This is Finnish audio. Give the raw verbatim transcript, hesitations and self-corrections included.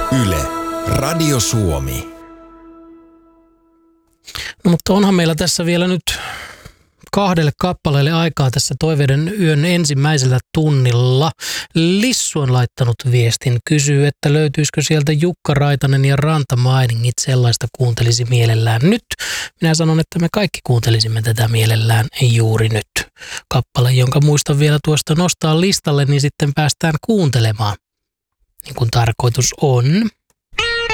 Yle, Radio Suomi. No, mutta onhan meillä tässä vielä nyt kahdelle kappaleelle aikaa tässä Toiveiden yön ensimmäisellä tunnilla. Lissu on laittanut viestin, kysyy, että löytyisikö sieltä Jukka Raitanen ja Rantamainingit, sellaista kuuntelisi mielellään nyt. Minä sanon, että me kaikki kuuntelisimme tätä mielellään juuri nyt. Kappale, jonka muistan vielä tuosta nostaa listalle, niin sitten päästään kuuntelemaan, niin kuin tarkoitus on.